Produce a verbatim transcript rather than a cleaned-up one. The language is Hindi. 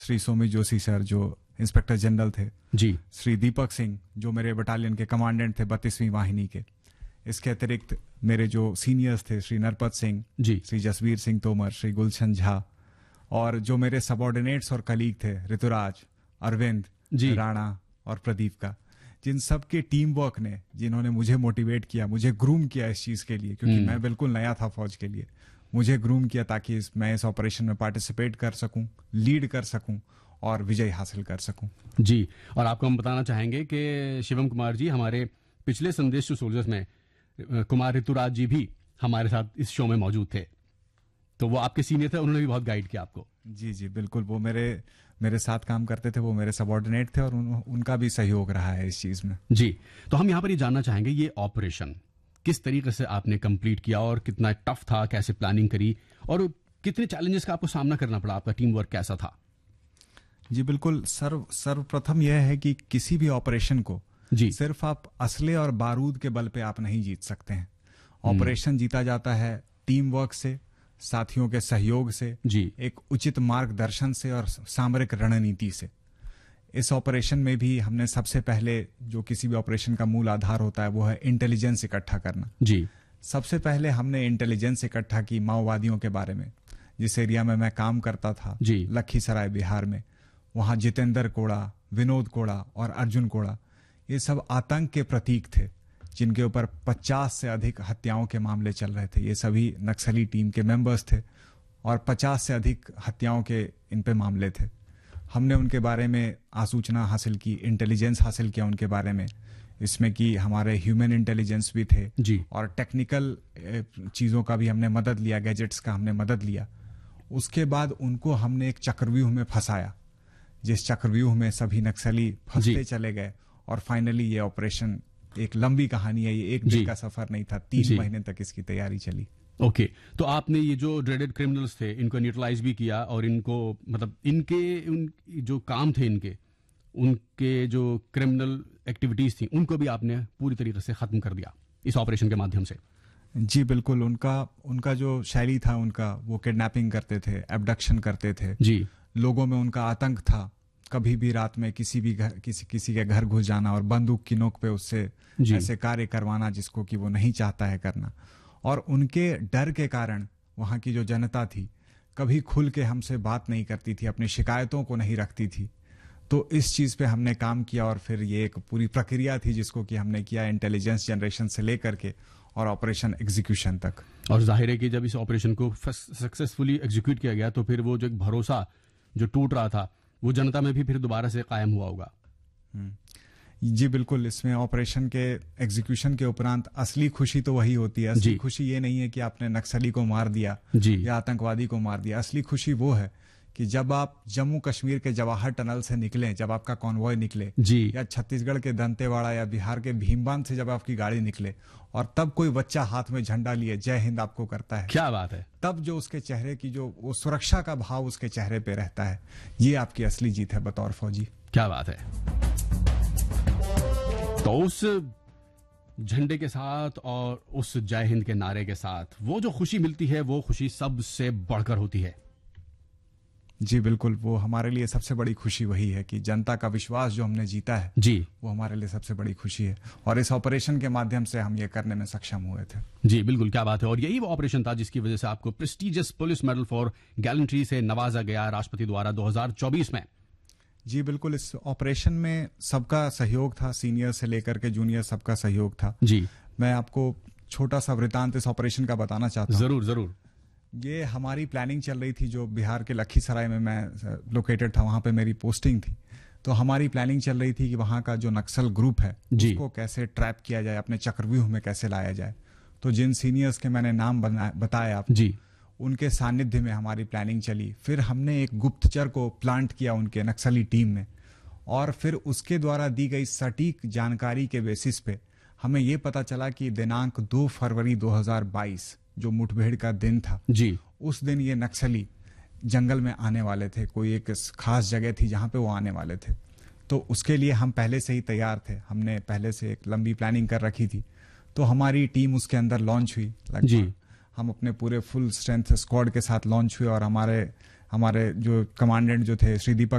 श्री सोमी जोशी सर जो इंस्पेक्टर जनरल थे जी, श्री दीपक सिंह जो मेरे बटालियन के कमांडेंट थे बत्तीसवीं वाहिनी के। इसके अतिरिक्त मेरे जो सीनियर्स थे श्री नरपत सिंह जी, श्री जसवीर सिंह तोमर, श्री गुलशन झा, और जो मेरे सबॉर्डिनेट्स और कलीग थे ऋतुराज, अरविंद जी। राणा और प्रदीप का, जिन सब के टीम वर्क ने, जिन्होंने मुझे मोटिवेट किया, मुझे ग्रूम किया इस चीज के लिए, क्योंकि मैं बिल्कुल नया था फौज के लिए, मुझे ग्रूम किया ताकि इस, मैं इस ऑपरेशन में पार्टिसिपेट कर सकूं, लीड कर सकूं और विजय हासिल कर सकूं। जी। और आपको हम बताना चाहेंगे कि शिवम कुमार जी हमारे पिछले संदेश टू सोल्जर्स में अ, कुमार ऋतुराज जी भी हमारे साथ इस शो में मौजूद थे, तो वो आपके सीनियर थे, उन्होंने भी बहुत गाइड किया आपको। जी जी बिल्कुल, वो मेरे मेरे साथ काम करते थे, वो मेरे सबॉर्डिनेट थे और उन, उनका भी सहयोग रहा है इस चीज में। जी। तो हम यहाँ पर ये जानना चाहेंगे ये ऑपरेशन किस तरीके से आपने कंप्लीट किया और कितना टफ था, कैसे प्लानिंग करी और कितने चैलेंजेस का आपको सामना करना पड़ा, आपका टीम वर्क कैसा था? जी बिल्कुल, सर्व सर्वप्रथम यह है कि किसी भी ऑपरेशन को जी, सिर्फ आप असले और बारूद के बल पे आप नहीं जीत सकते हैं। ऑपरेशन जीता जाता है टीम वर्क से, साथियों के सहयोग से, जी, एक उचित मार्गदर्शन से और सामरिक रणनीति से। इस ऑपरेशन में भी हमने सबसे पहले, जो किसी भी ऑपरेशन का मूल आधार होता है, वो है इंटेलिजेंस इकट्ठा करना। जी, सबसे पहले हमने इंटेलिजेंस इकट्ठा की माओवादियों के बारे में। जिस एरिया में मैं काम करता था, जी, लखीसराय बिहार में, वहां जितेंद्र कोड़ा, विनोद कोड़ा और अर्जुन कोड़ा, ये सब आतंक के प्रतीक थे, जिनके ऊपर पचास से अधिक हत्याओं के मामले चल रहे थे। ये सभी नक्सली टीम के मेंबर्स थे और पचास से अधिक हत्याओं के इन पे मामले थे। हमने उनके बारे में आसूचना हासिल की, इंटेलिजेंस हासिल किया उनके बारे में, इसमें कि हमारे ह्यूमन इंटेलिजेंस भी थे जी, और टेक्निकल चीज़ों का भी हमने मदद लिया, गैजेट्स का हमने मदद लिया। उसके बाद उनको हमने एक चक्रव्यूह में फंसाया, जिस चक्रव्यूह में सभी नक्सली फंसते चले गए और फाइनली ये ऑपरेशन एक लंबी कहानी है, ये एक दिन का सफर नहीं था, तीन महीने तक इसकी तैयारी चली। ओके। तो आपने ये जो ड्रेडेड क्रिमिनल्स थे इनको न्यूट्रलाइज भी किया और इनको मतलब इनके उन जो काम थे इनके उनके जो क्रिमिनल एक्टिविटीज थी उनको भी आपने पूरी तरीके से खत्म कर दिया इस ऑपरेशन के माध्यम से। जी बिल्कुल, उनका उनका जो शैली था, उनका वो किडनैपिंग करते थे, एब्डक्शन करते थे जी, लोगों में उनका आतंक था। कभी भी रात में किसी भी घर किसी किसी के घर घुस जाना और बंदूक की नोक पे उससे ऐसे कार्य करवाना जिसको कि वो नहीं चाहता है करना। और उनके डर के कारण वहाँ की जो जनता थी कभी खुल के हमसे बात नहीं करती थी, अपनी शिकायतों को नहीं रखती थी। तो इस चीज पे हमने काम किया और फिर ये एक पूरी प्रक्रिया थी जिसको कि हमने किया इंटेलिजेंस जनरेशन से लेकर के और ऑपरेशन एग्जीक्यूशन तक। और जाहिर है कि जब इस ऑपरेशन को सक्सेसफुली एग्जीक्यूट किया गया तो फिर वो जो एक भरोसा जो टूट रहा था वो जनता में भी फिर दोबारा से कायम हुआ होगा। जी बिल्कुल, इसमें ऑपरेशन के एग्जीक्यूशन के उपरांत असली खुशी तो वही होती है। असली खुशी ये नहीं है कि आपने नक्सली को मार दिया या आतंकवादी को मार दिया। असली खुशी वो है कि जब आप जम्मू कश्मीर के जवाहर टनल से निकले, जब आपका कॉन्वॉय निकले, या छत्तीसगढ़ के दंतेवाड़ा या बिहार के भीमबांध से जब आपकी गाड़ी निकले और तब कोई बच्चा हाथ में झंडा लिए जय हिंद आपको करता है, क्या बात है, तब जो उसके चेहरे की जो वो सुरक्षा का भाव उसके चेहरे पे रहता है, ये आपकी असली जीत है बतौर फौजी। क्या बात है। तो उस झंडे के साथ और उस जय हिंद के नारे के साथ वो जो खुशी मिलती है वो खुशी सबसे बढ़कर होती है। जी बिल्कुल, वो हमारे लिए सबसे बड़ी खुशी वही है कि जनता का विश्वास जो हमने जीता है जी, वो हमारे लिए सबसे बड़ी खुशी है और इस ऑपरेशन के माध्यम से हम ये करने में सक्षम हुए थे। जी बिल्कुल, क्या बात है। और यही वो ऑपरेशन था जिसकी वजह से आपको prestigious police medal for gallantry से नवाजा गया राष्ट्रपति द्वारा दो हज़ार चौबीस में। जी बिल्कुल, इस ऑपरेशन में सबका सहयोग था, सीनियर से लेकर के जूनियर सबका सहयोग था। जी, मैं आपको छोटा सा वृतांत इस ऑपरेशन का बताना चाहता हूँ। जरूर जरूर। ये हमारी प्लानिंग चल रही थी, जो बिहार के लखीसराय में मैं लोकेटेड था, वहां पे मेरी पोस्टिंग थी। तो हमारी प्लानिंग चल रही थी कि वहां का जो नक्सल ग्रुप है उसको कैसे ट्रैप किया जाए, अपने चक्रव्यूह में कैसे लाया जाए। तो जिन सीनियर्स के मैंने नाम बताए आप जी, उनके सानिध्य में हमारी प्लानिंग चली। फिर हमने एक गुप्तचर को प्लांट किया उनके नक्सली टीम में और फिर उसके द्वारा दी गई सटीक जानकारी के बेसिस पे हमें ये पता चला कि दिनांक दो फरवरी दो हज़ार बाईस जो मुठभेड़ का दिन था जी, उस दिन ये नक्सली जंगल में आने वाले थे। कोई एक खास जगह थी जहां पे वो आने वाले थे। तो उसके लिए हम पहले से ही तैयार थे, हमने पहले से एक लंबी प्लानिंग कर रखी थी। तो हमारी टीम उसके अंदर लॉन्च हुई। जी, हम अपने पूरे फुल स्ट्रेंथ स्क्वाड के साथ लॉन्च हुए और हमारे हमारे जो कमांडेंट जो थे श्री दीपक